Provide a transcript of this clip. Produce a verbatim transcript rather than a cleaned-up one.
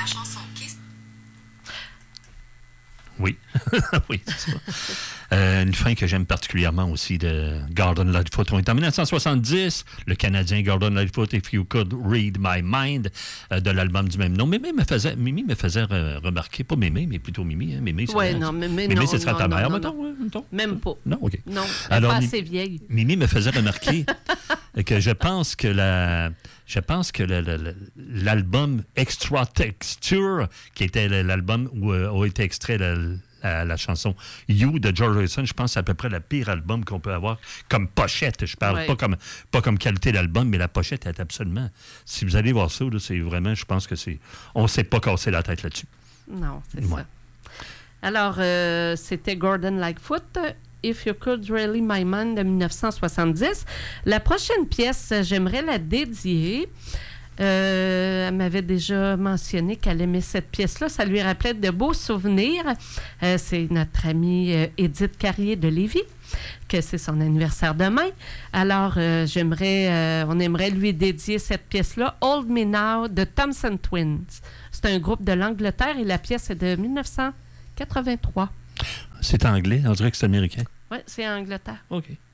la chanson Kiss. Oui, oui, c'est ça. Euh, une fin que j'aime particulièrement aussi de Gordon Lightfoot. On est en dix-neuf cent soixante-dix, le Canadien Gordon Lightfoot, If You Could Read My Mind, euh, de l'album du même nom. Mimi me faisait, Mimi me faisait re- remarquer, pas Mémé, mais plutôt Mimi. Hein. Mémé, Oui, non, mais, mais Mémé, non, ce serait non, ta non, mère, non, mettons, non. ouais, mettons. Même pas. Non, OK. Non, elle n'est Alors, pas Mi- assez vieille. Mimi me faisait remarquer que je pense que la... Je pense que le, le, le, l'album Extra Texture, qui était l'album où euh, a été extrait la, la, la chanson You de George Harrison, je pense que c'est à peu près le pire album qu'on peut avoir comme pochette. Je parle ouais. pas comme pas comme qualité d'album, mais la pochette est absolument... Si vous allez voir ça, là, c'est vraiment, je pense que c'est... On ne s'est pas cassé la tête là-dessus. Non, c'est Ouais. ça. Alors, euh, c'était Gordon Lightfoot, If You Could Really My Mind de dix-neuf cent soixante-dix. La prochaine pièce, j'aimerais la dédier. Euh, elle m'avait déjà mentionné qu'elle aimait cette pièce-là. Ça lui rappelait de beaux souvenirs. Euh, c'est notre amie euh, Édith Carrier de Lévis, que c'est son anniversaire demain. Alors, euh, j'aimerais, euh, on aimerait lui dédier cette pièce-là, Hold Me Now, de Thompson Twins. C'est un groupe de l'Angleterre et la pièce est de dix-neuf cent quatre-vingt-trois. C'est anglais, on dirait que c'est américain. Oui, c'est Angleterre. OK.